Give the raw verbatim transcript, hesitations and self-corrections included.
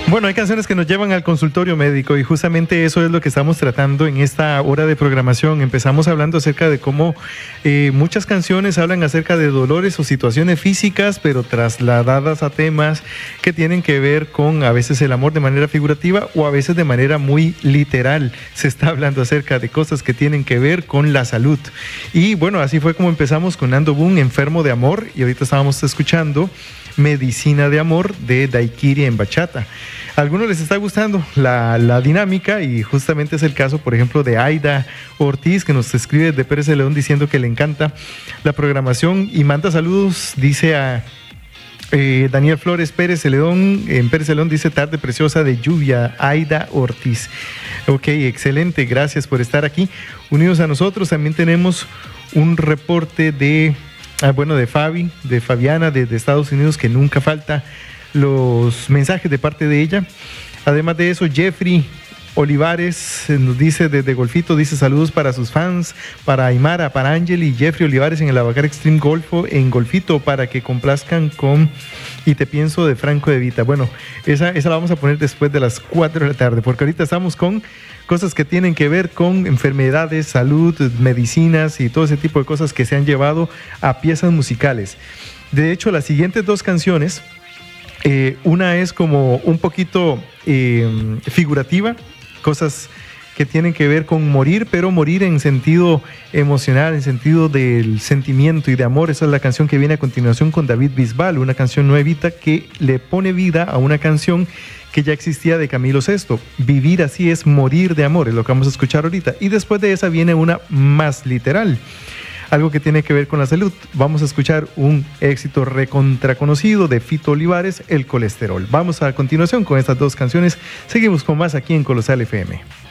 Bueno, hay canciones que nos llevan al consultorio médico y justamente eso es lo que estamos tratando en esta hora de programación. Empezamos hablando acerca de cómo eh, muchas canciones hablan acerca de dolores o situaciones físicas, pero trasladadas a temas que tienen que ver con a veces el amor de manera figurativa o a veces de manera muy literal. Se está hablando acerca de cosas que tienen que ver con la salud. Y bueno, así fue como empezamos con Nando Boom, Enfermo de Amor, y ahorita estábamos escuchando Medicina de Amor de Daiquiri en bachata. A algunos les está gustando la, la dinámica y justamente es el caso, por ejemplo, de Aida Ortiz, que nos escribe de Pérez de León diciendo que le encanta la programación y manda saludos, dice a eh, Daniel Flores Pérez de León, en Pérez de León dice tarde preciosa de lluvia, Aida Ortiz. Ok, excelente, gracias por estar aquí. Unidos a nosotros también tenemos un reporte de... Ah, bueno, de Fabi, de Fabiana, de, de Estados Unidos, que nunca falta los mensajes de parte de ella. Además de eso, Jeffrey Olivares nos dice desde Golfito, dice saludos para sus fans, para Aymara, para Ángel y Jeffrey Olivares en el Abacar Extreme Golfo en Golfito, para que complazcan con Y te pienso de Franco de Vita. Bueno, esa, esa la vamos a poner después de las cuatro de la tarde, porque ahorita estamos con cosas que tienen que ver con enfermedades, salud, medicinas y todo ese tipo de cosas que se han llevado a piezas musicales. De hecho, las siguientes dos canciones, eh, una es como un poquito eh, figurativa, cosas que tienen que ver con morir, pero morir en sentido emocional, en sentido del sentimiento y de amor. Esa es la canción que viene a continuación con David Bisbal, una canción nuevita que le pone vida a una canción que ya existía de Camilo Sesto. Vivir así es morir de amor, es lo que vamos a escuchar ahorita. Y después de esa viene una más literal, algo que tiene que ver con la salud. Vamos a escuchar un éxito recontraconocido de Fito Olivares, El Colesterol. Vamos a continuación con estas dos canciones. Seguimos con más aquí en Colosal F M.